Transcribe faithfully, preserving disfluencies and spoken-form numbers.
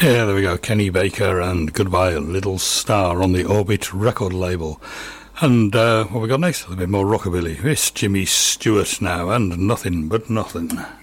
Yeah, there we go. Kenny Baker and Goodbye Little Star on the Orbit record label. And uh, what we got next? A bit more rockabilly. It's Jimmy Stewart now and Nothing But Nothing.